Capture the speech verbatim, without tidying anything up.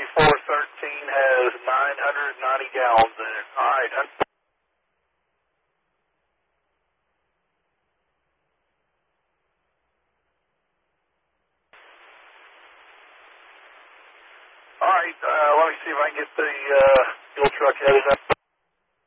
thirty-four thirteen has nine hundred ninety gallons in it. All right. All right, uh, let me see if I can get the uh, fuel truck headed up.